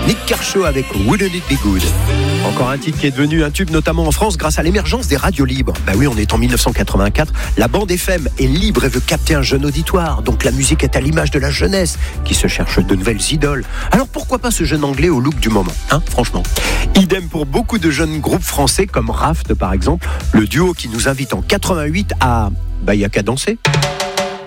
Nick Kershaw avec Wouldn't It Be Good. Encore un titre qui est devenu un tube, notamment en France, grâce à l'émergence des radios libres. Bah oui, on est en 1984. La bande FM est libre et veut capter un jeune auditoire. Donc la musique est à l'image de la jeunesse qui se cherche de nouvelles idoles. Alors pourquoi pas ce jeune anglais au look du moment, hein, franchement. Idem pour beaucoup de jeunes groupes français comme Raft par exemple, le duo qui nous invite en 88 à... Bah, y a qu'à danser.